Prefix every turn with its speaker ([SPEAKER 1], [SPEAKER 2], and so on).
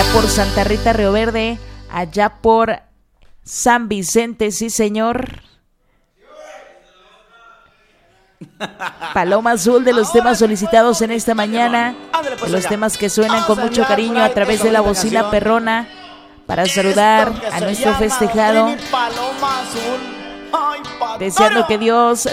[SPEAKER 1] por Santa Rita, Río Verde, allá por San Vicente, sí señor. Paloma Azul, de los temas solicitados en esta mañana, de los temas que suenan con mucho cariño a través de la bocina perrona, para saludar a nuestro festejado, deseando que Dios